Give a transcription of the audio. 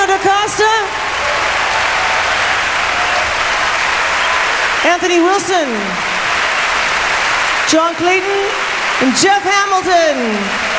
Antonio DaCosta, Anthony Wilson, John Clayton, and Jeff Hamilton.